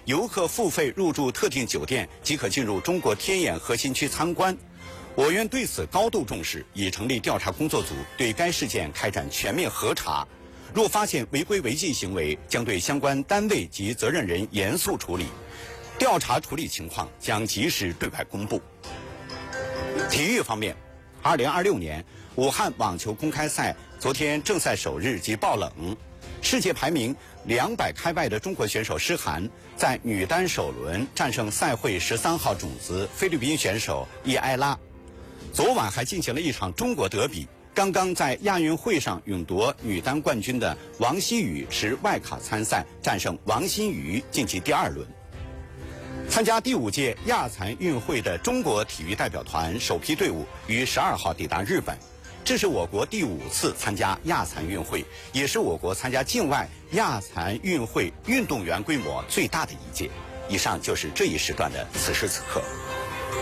游客付费入住特定酒店即可进入中国天眼核心区参观。我院对此高度重视，已成立调查工作组，对该事件开展全面核查。若发现违规违纪行为，将对相关单位及责任人严肃处理。调查处理情况将及时对外公布。体育方面，2026年武汉网球公开赛昨天正赛首日即爆冷，世界排名200开外的中国选手诗涵在女单首轮战胜赛会13号种子菲律宾选手伊埃拉。昨晚还进行了一场中国德比，刚刚在亚运会上勇夺女单冠军的王希雨持外卡参赛，战胜王欣瑜晋级第2轮。参加第5届亚残运会的中国体育代表团首批队伍于12号抵达日本，这是我国第5次参加亚残运会，也是我国参加境外亚残运会运动员规模最大的一届。以上就是这一时段的此时此刻。